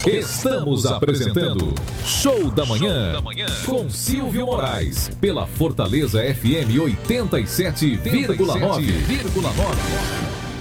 Estamos apresentando Show da Manhã com Silvio Moraes pela Fortaleza FM 87,9.